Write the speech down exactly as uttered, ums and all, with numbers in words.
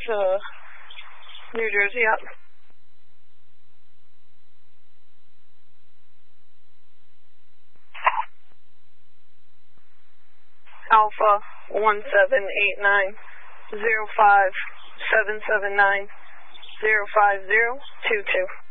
uh, New Jersey, yep. Alpha one seven eight nine zero five seven seven nine zero five zero two two.